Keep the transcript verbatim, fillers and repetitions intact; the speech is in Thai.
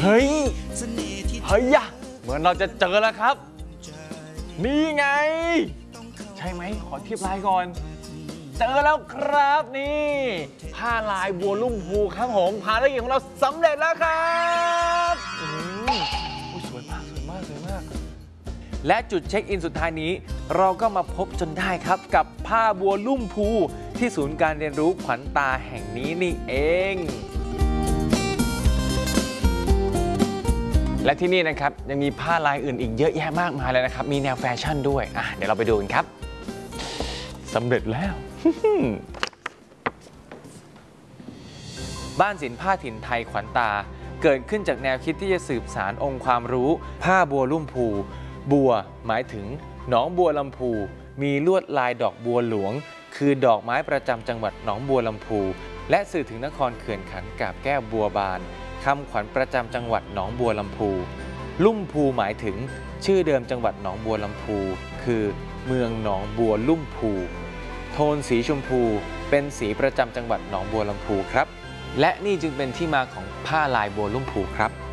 เฮ้ยเฮ้ยยะเหมือนเราจะเจอแล้วครับนี่ไงใช่ไหมขอทิปไลน์ก่อนเจอแล้วครับนี่ผ้าลายบัวลุ่มพูครับผมภารกิจของเราสำเร็จแล้วครับอืมสวยมากสวยมากสวยมากและจุดเช็คอินสุดท้ายนี้เราก็มาพบจนได้ครับกับผ้าบัวลุ่มพูที่ศูนย์การเรียนรู้ขวัญตาแห่งนี้นี่เองและที่นี่นะครับยังมีผ้าลายอื่นอีกเยอะแยะมากมายเลยนะครับมีแนวแฟชั่นด้วยอ่ะเดี๋ยวเราไปดูกันครับสำเร็จแล้ว บ้านศิลป์ผ้าถิ่นไทยขวัญตาเกิดขึ้นจากแนวคิดที่จะสืบสานองค์ความรู้ผ้าบัวลุ่มพูบัวหมายถึงหนองบัวลำพูมีลวดลายดอกบัวหลวงคือดอกไม้ประจำจังหวัดหนองบัวลำพูและสื่อถึงนครเขื่อนขันธ์กาบแก้วบัวบานคำขวัญประจำจังหวัดหนองบัวลำพูลุ่มพูหมายถึงชื่อเดิมจังหวัดหนองบัวลำพูคือเมืองหนองบัวลุ่มพูโทนสีชมพูเป็นสีประจำจังหวัดหนองบัวลำพูครับและนี่จึงเป็นที่มาของผ้าลายบัวลุ่มพูครับ